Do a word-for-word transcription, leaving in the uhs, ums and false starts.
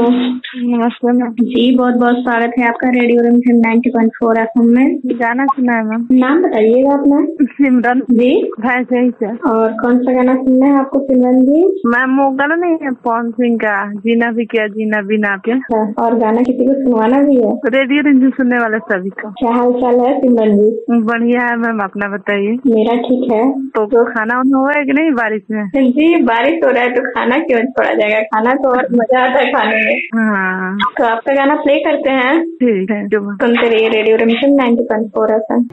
नमस्ते मैम। जी बहुत बहुत स्वागत है आपका रेडियो रिमझिम नाइन्टी पॉइंट फोर एफएम में। गाना सुना है मैम। नाम बताइएगा अपना। सिमरन जी भाई सही से। और कौन सा गाना सुनना है आपको सिमरन जी? मैम वो गाना नहीं है पवन सिंह का जीना भी क्या जीना बिना पे। और गाना किसी को सुनवाना भी है? रेडियो रिमझिम सुनने वाले सभी को। क्या हाल चाल है सिमरन जी? बढ़िया है मैम, अपना बताइए। मेरा ठीक है। तो, तो खाना वाना हुआ है कि नहीं बारिश में? जी बारिश हो रहा है तो खाना क्यों छोड़ा जाएगा, खाना तो और मजा आता है खाने में। हाँ तो आपका गाना प्ले करते हैं। ठीक है, जो सुनते रहिए रेडियो रिमझिम नाइन्टी पॉइंट फोर एफएम।